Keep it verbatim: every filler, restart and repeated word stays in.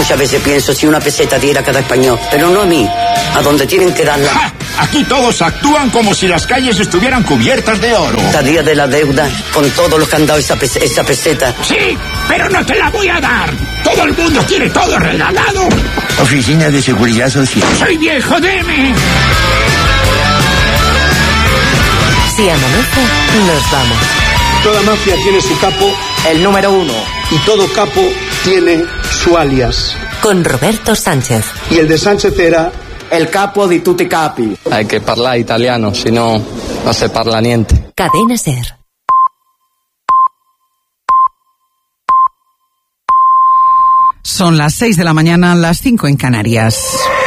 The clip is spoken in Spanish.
muchas veces pienso si una peseta diera a cada español, pero no a mí, a donde tienen que darla. ¡Ja! Aquí todos actúan como si las calles estuvieran cubiertas de oro. Esta día de la deuda, con todos los que han dado esa, pes- esa peseta. Sí, pero no te la voy a dar. Todo el mundo quiere todo regalado. Oficina de Seguridad Social. Soy viejo, deme. Si amanece, nos vamos. Toda mafia tiene su capo, El número uno. y todo capo tiene su alias. Con Roberto Sánchez. Y el de Sánchez era El capo di tutti capi. Hay que parlare italiano, si no, no se parla niente. Cadena Ser. Son las seis de la mañana, las cinco en Canarias.